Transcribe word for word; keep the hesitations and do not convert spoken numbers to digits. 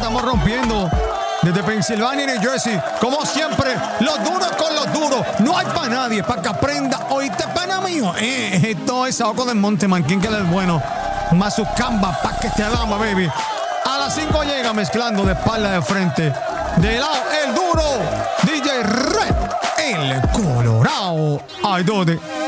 estamos rompiendo. Desde Pensilvania y New Jersey, como siempre, los duros con los duros. No hay para nadie, para que aprenda. Oíste, pana mío. Eh, esto es Saoco del Monte, manquín que es bueno. Mazucamba, pa' que te hagamos, baby. A las cinco llega mezclando de espalda de frente. De lado, el duro. D J Red, el Colorado. Ay, ¿dónde?